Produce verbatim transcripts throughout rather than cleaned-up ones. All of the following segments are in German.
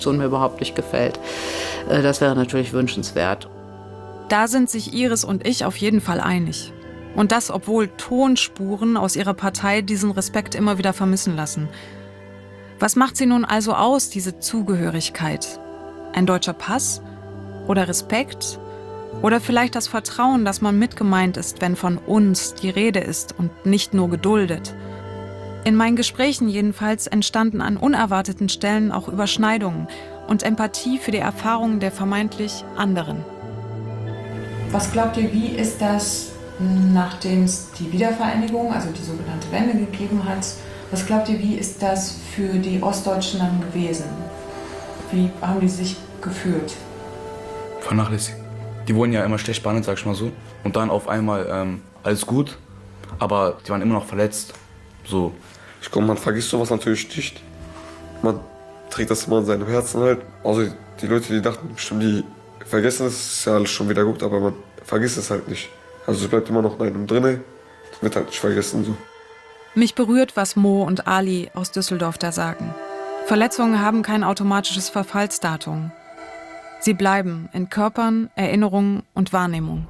und mir überhaupt nicht gefällt. Das wäre natürlich wünschenswert. Da sind sich Iris und ich auf jeden Fall einig. Und das, obwohl Tonspuren aus ihrer Partei diesen Respekt immer wieder vermissen lassen. Was macht sie nun also aus, diese Zugehörigkeit? Ein deutscher Pass? Oder Respekt? Oder vielleicht das Vertrauen, dass man mitgemeint ist, wenn von uns die Rede ist und nicht nur geduldet? In meinen Gesprächen jedenfalls entstanden an unerwarteten Stellen auch Überschneidungen und Empathie für die Erfahrungen der vermeintlich anderen. Was glaubt ihr, wie ist das, nachdem es die Wiedervereinigung, also die sogenannte Wende gegeben hat, was glaubt ihr, wie ist das für die Ostdeutschen dann gewesen? Wie haben die sich gefühlt? Vernachlässigt. Die wurden ja immer schlecht behandelt, sag ich mal so. Und dann auf einmal ähm, alles gut, aber die waren immer noch verletzt. So. Ich glaube, man vergisst sowas natürlich nicht. Man trägt das immer in seinem Herzen halt. Also die Leute, die dachten bestimmt, die vergessen es, ist ja alles schon wieder gut, aber man vergisst es halt nicht. Also es bleibt immer noch in einem drinne, das wird halt nicht vergessen so. Mich berührt, was Mo und Ali aus Düsseldorf da sagen. Verletzungen haben kein automatisches Verfallsdatum. Sie bleiben in Körpern, Erinnerungen und Wahrnehmung.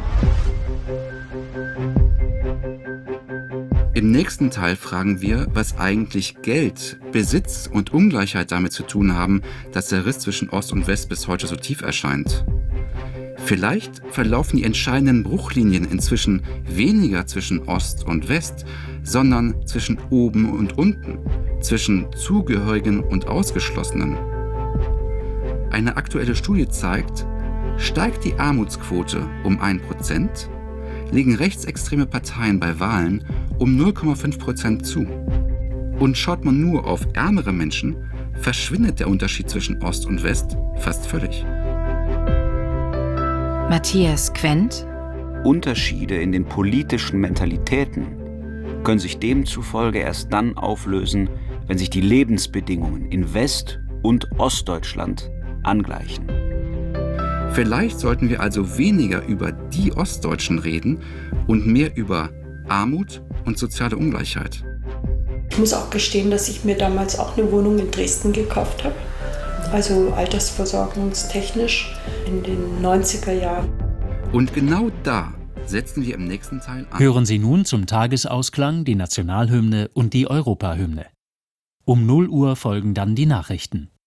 Im nächsten Teil fragen wir, was eigentlich Geld, Besitz und Ungleichheit damit zu tun haben, dass der Riss zwischen Ost und West bis heute so tief erscheint. Vielleicht verlaufen die entscheidenden Bruchlinien inzwischen weniger zwischen Ost und West, sondern zwischen oben und unten, zwischen Zugehörigen und Ausgeschlossenen. Eine aktuelle Studie zeigt, steigt die Armutsquote um ein Prozent, legen rechtsextreme Parteien bei Wahlen um null Komma fünf Prozent zu. Und schaut man nur auf ärmere Menschen, verschwindet der Unterschied zwischen Ost und West fast völlig. Matthias Quent: Unterschiede in den politischen Mentalitäten können sich demzufolge erst dann auflösen, wenn sich die Lebensbedingungen in West- und Ostdeutschland angleichen. Vielleicht sollten wir also weniger über die Ostdeutschen reden und mehr über Armut und soziale Ungleichheit. Ich muss auch gestehen, dass ich mir damals auch eine Wohnung in Dresden gekauft habe. Also altersversorgungstechnisch in den neunziger Jahren. Und genau da setzen wir im nächsten Teil an. Hören Sie nun zum Tagesausklang die Nationalhymne und die Europahymne. Um null Uhr folgen dann die Nachrichten.